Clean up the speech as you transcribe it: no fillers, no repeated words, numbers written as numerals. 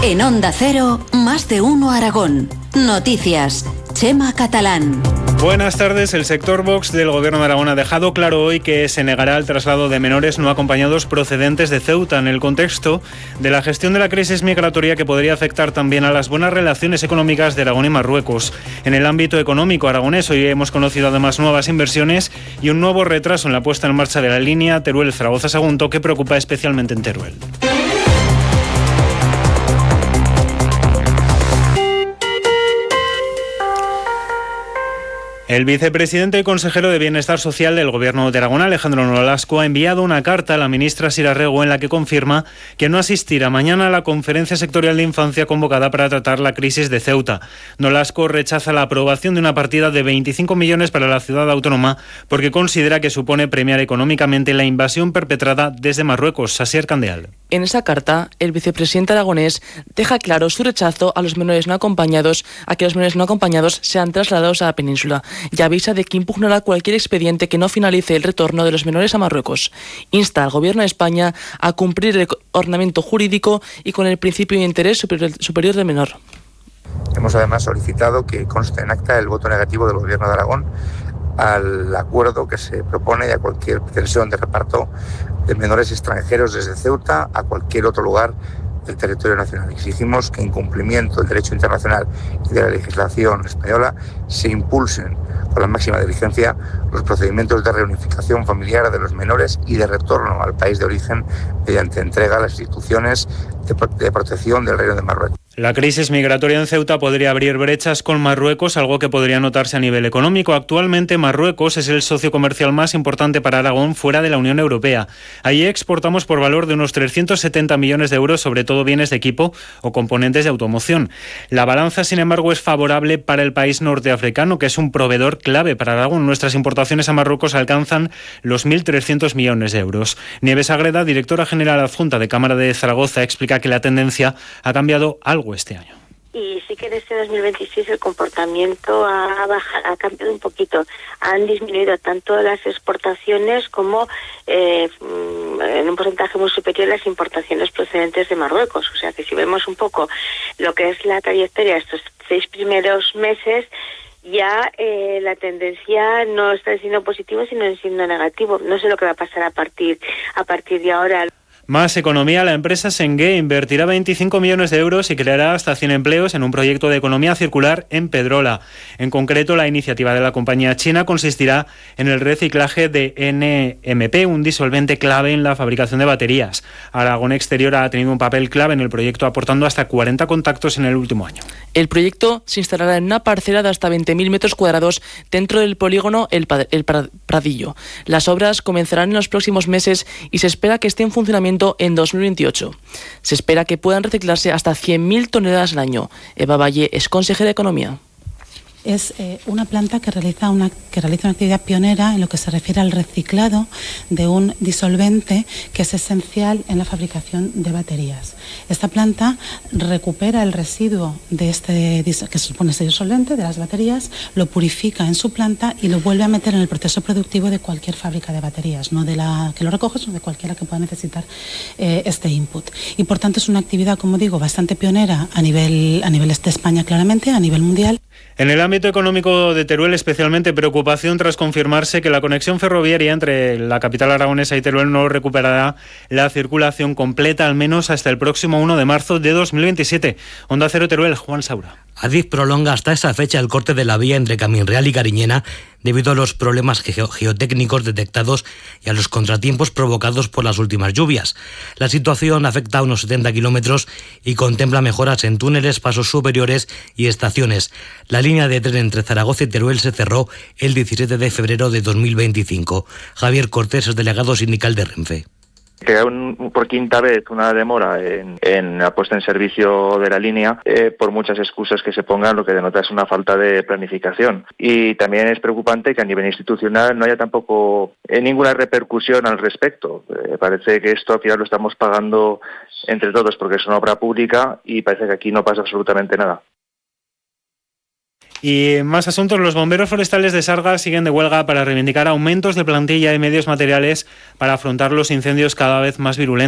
En Onda Cero, Más de Uno Aragón. Noticias. Chema Catalán. Buenas tardes. El sector Vox del Gobierno de Aragón ha dejado claro hoy que se negará el traslado de menores no acompañados procedentes de Ceuta en el contexto de la gestión de la crisis migratoria que podría afectar también a las buenas relaciones económicas de Aragón y Marruecos. En el ámbito económico aragonés hoy hemos conocido además nuevas inversiones y un nuevo retraso en la puesta en marcha de la línea Teruel-Zaragoza-Sagunto que preocupa especialmente en Teruel. El vicepresidente y consejero de Bienestar Social del Gobierno de Aragón, Alejandro Nolasco, ha enviado una carta a la ministra Sira Rego en la que confirma que no asistirá mañana a la conferencia sectorial de infancia convocada para tratar la crisis de Ceuta. Nolasco rechaza la aprobación de una partida de 25 millones para la ciudad autónoma porque considera que supone premiar económicamente la invasión perpetrada desde Marruecos. Asier Candeal. En esa carta, el vicepresidente aragonés deja claro su rechazo a que los menores no acompañados sean trasladados a la península y avisa de que impugnará cualquier expediente que no finalice el retorno de los menores a Marruecos. Insta al Gobierno de España a cumplir el ordenamiento jurídico y con el principio de interés superior del menor. Hemos además solicitado que conste en acta el voto negativo del Gobierno de Aragón al acuerdo que se propone y a cualquier pretensión de reparto de menores extranjeros desde Ceuta a cualquier otro lugar del territorio nacional. Exigimos que en cumplimiento del derecho internacional y de la legislación española se impulsen con la máxima diligencia los procedimientos de reunificación familiar de los menores y de retorno al país de origen mediante entrega a las instituciones de protección del Reino de Marruecos. La crisis migratoria en Ceuta podría abrir brechas con Marruecos, algo que podría notarse a nivel económico. Actualmente Marruecos es el socio comercial más importante para Aragón fuera de la Unión Europea. Allí exportamos por valor de unos 370 millones de euros, sobre todo bienes de equipo o componentes de automoción. La balanza, sin embargo, es favorable para el país norteafricano, que es un proveedor clave para Aragón. Nuestras importaciones a Marruecos alcanzan los 1.300 millones de euros. Nieves Agreda, directora general adjunta de Cámara de Zaragoza, explica que la tendencia ha cambiado algo este año. Y sí que en este 2026 el comportamiento ha cambiado un poquito. Han disminuido tanto las exportaciones como en un porcentaje muy superior las importaciones procedentes de Marruecos. O sea que si vemos un poco lo que es la trayectoria de estos 6 primeros meses, ya la tendencia no está siendo positiva, sino siendo negativo. No sé lo que va a pasar a partir de ahora. Más economía. La empresa Sengue invertirá 25 millones de euros y creará hasta 100 empleos en un proyecto de economía circular en Pedrola. En concreto, la iniciativa de la compañía china consistirá en el reciclaje de NMP, un disolvente clave en la fabricación de baterías. Aragón Exterior ha tenido un papel clave en el proyecto, aportando hasta 40 contactos en el último año. El proyecto se instalará en una parcela de hasta 20.000 metros cuadrados dentro del polígono El Pradillo. Las obras comenzarán en los próximos meses y se espera que esté en funcionamiento en 2028. Se espera que puedan reciclarse hasta 100.000 toneladas al año. Eva Valle es consejera de Economía. Es una planta que realiza una actividad pionera en lo que se refiere al reciclado de un disolvente que es esencial en la fabricación de baterías. Esta planta recupera el residuo de que supone este disolvente de las baterías, lo purifica en su planta y lo vuelve a meter en el proceso productivo de cualquier fábrica de baterías, no de la que lo recoge, sino de cualquiera que pueda necesitar este input. Y por tanto es una actividad, como digo, bastante pionera a nivel de España, claramente, a nivel mundial. En el ámbito económico de Teruel, especialmente preocupación tras confirmarse que la conexión ferroviaria entre la capital aragonesa y Teruel no recuperará la circulación completa, al menos hasta el próximo 1 de marzo de 2027. Onda Cero Teruel, Juan Saura. Adif prolonga hasta esa fecha el corte de la vía entre Caminreal y Cariñena debido a los problemas geotécnicos detectados y a los contratiempos provocados por las últimas lluvias. La situación afecta a unos 70 kilómetros y contempla mejoras en túneles, pasos superiores y estaciones. La línea de tren entre Zaragoza y Teruel se cerró el 17 de febrero de 2025. Javier Cortés es delegado sindical de Renfe. Que por quinta vez una demora en la puesta en servicio de la línea, por muchas excusas que se pongan, lo que denota es una falta de planificación. Y también es preocupante que a nivel institucional no haya tampoco ninguna repercusión al respecto. Parece que esto al final lo estamos pagando entre todos porque es una obra pública y parece que aquí no pasa absolutamente nada. Y más asuntos, los bomberos forestales de Sarga siguen de huelga para reivindicar aumentos de plantilla y medios materiales para afrontar los incendios cada vez más virulentos.